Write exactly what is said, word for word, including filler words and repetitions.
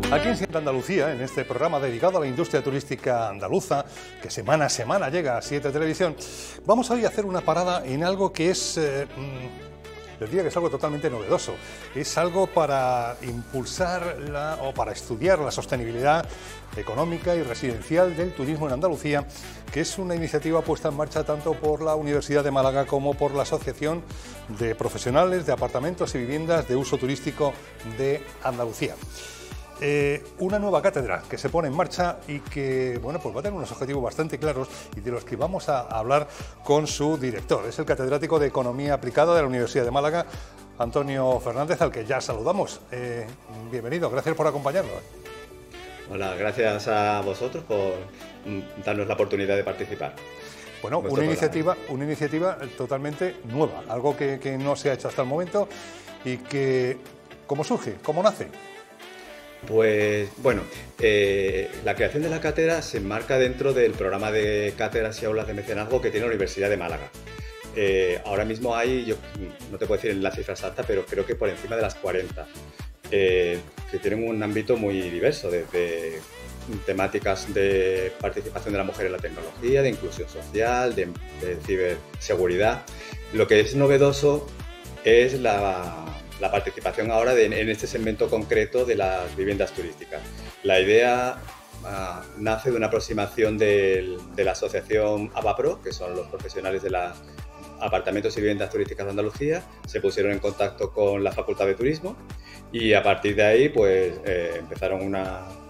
Aquí en Siempre Andalucía, en este programa dedicado a la industria turística andaluza, que semana a semana llega a siete Televisión, vamos hoy a hacer una parada en algo que es, eh, mmm, les diría que es algo totalmente novedoso. Es algo para impulsar la, o para estudiar la sostenibilidad económica y residencial del turismo en Andalucía, que es una iniciativa puesta en marcha tanto por la Universidad de Málaga como por la Asociación de Profesionales de Apartamentos y Viviendas de Uso Turístico de Andalucía. Eh, una nueva cátedra que se pone en marcha y que bueno, pues va a tener unos objetivos bastante claros y de los que vamos a hablar con su director. Es el catedrático de Economía Aplicada de la Universidad de Málaga, Antonio Fernández, al que ya saludamos. Eh, bienvenido, gracias por acompañarnos. Hola, gracias a vosotros por darnos la oportunidad de participar. Bueno, una iniciativa, una iniciativa totalmente nueva, algo que, que no se ha hecho hasta el momento y que, ¿cómo surge? ¿Cómo nace? Pues bueno, eh, la creación de la cátedra se enmarca dentro del programa de cátedras y aulas de mecenazgo que tiene la Universidad de Málaga. Eh, ahora mismo hay, yo no te puedo decir la cifra exacta, pero creo que por encima de las cuarenta, eh, que tienen un ámbito muy diverso, desde temáticas de participación de la mujer en la tecnología, de inclusión social, de, de ciberseguridad. Lo que es novedoso es la... la participación ahora de, en este segmento concreto de las viviendas turísticas. La idea uh, nace de una aproximación del, de la asociación ABAPRO, que son los profesionales de los apartamentos y viviendas turísticas de Andalucía. Se pusieron en contacto con la Facultad de Turismo y a partir de ahí pues, eh, empezaron una,